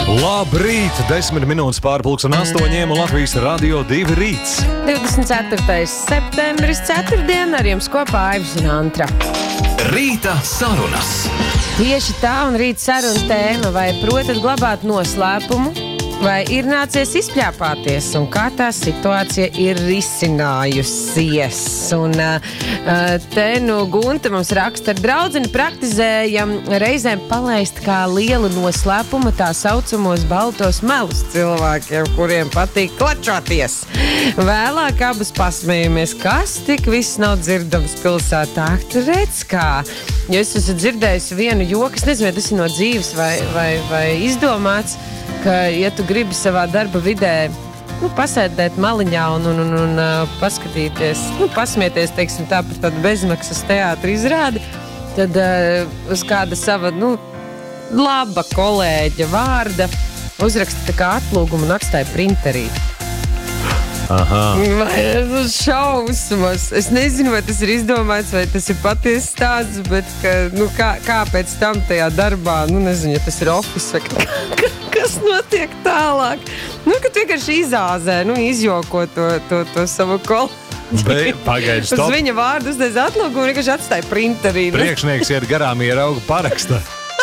Labrīt! 10 minūtes pārpulksten 8 un Latvijas Radio 2 rīts. 24. septembris, ceturtdiena, ar jums kopā Aivs un Antra. Rīta sarunas. Tieši tā, un rīta saruna tēma: vai protat glabāt noslēpumu, vai ir nācies izpļāpāties, un kā tā situācija ir risinājusies. Un te Gunta mums raksta: ar draudzeni praktizējam reizēm palaist kā lielu noslēpumu tā saucamos baltos melus cilvēkiem, kuriem patīk klačoties. Vēlāk abas pasmējamies, kas tik viss nav dzirdams pilsētā. Tu redz kā, jo es esmu dzirdējusi vienu joku, es nezinu, vai tas ir no dzīves vai izdomāts, ka, ja tu gribi savā darba vidē pasēdēt maliņā un paskatīties, pasmieties, teiksim tā, par tādu bezmaksas teātra izrādi, tad uz kāda sava, laba kolēģa vārda uzraksta tā kā atlūgumu un atstāja printerī. Aha. Vai šausmas. Es nezinu, vai tas ir izdomāts, vai tas ir patiesi stāsts, bet kā pēc tam tajā darbā, nezinu, ja tas ir office vai kas notiek tālāk. Kad vienkārši izāzē, izjoko to savu kolēģi. Pagaidi, stop. Uz viņa vārdu uztais atlūgumu un vienkārši atstāja printerī. Priekšnieks iet garām, ierauga paraksta.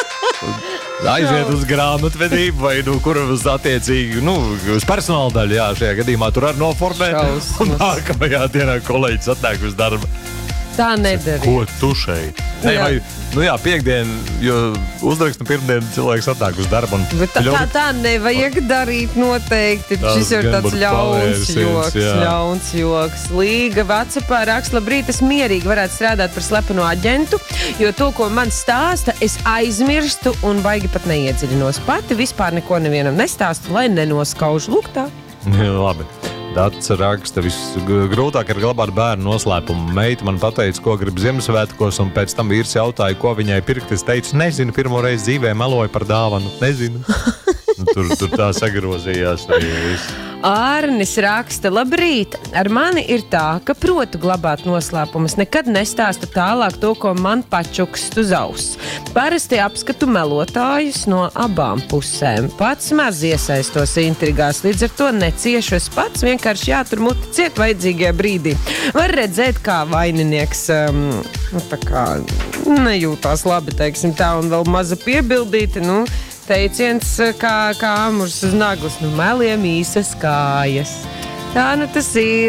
Aiziet uz grāmatvedību vai kur uz attiecīgi, uz personāla daļu, jā, šajā gadījumā tur ar noformē. Un nākamajā dienā kolēģis atnāk uz darbu. Tā nedarīja. Ko tu šeit? Piektdien, jo uzrakstu pirmdien cilvēks atnāk uz darbu. Bet tā nevajag darīt noteikti. Šis ir tāds ļauns joks. Līga Vatsapā raksta: labrīt, es mierīgi varētu strādāt par slepeno aģentu, jo to, ko man stāsta, es aizmirstu un baigi pat neiedziļinos. Pati vispār neko nevienam nestāstu, lai nenoskauž. Lūk tā. Labi. Dats raksta: visgrūtāk ir glabāt bērnu noslēpumu. Meita man pateica, ko grib Ziemassvētkos, un pēc tam vīrs jautāja, ko viņai pirkt. Es teicu, nezinu, pirmo reizi dzīvē meloju par dāvanu. Nezinu. Tur tā sagrozījās arī viss. Ārnis raksta: labrīt, ar mani ir tā, ka protu glabāt noslēpumus, nekad nestāstu tālāk to, ko man pačukst uz auss. Parasti apskatu melotājus no abām pusēm. Pats maz iesaistos intrigās, līdz ar to neciešu. Es pats vienkārši jātur muti ciet vajadzīgajā brīdī. Var redzēt, kā vaininieks nejūtās labi, teiksim tā, un vēl maza piebildīti, teiciens kā āmurs uz naglas, meliem īsas kājas. Tā tas ir.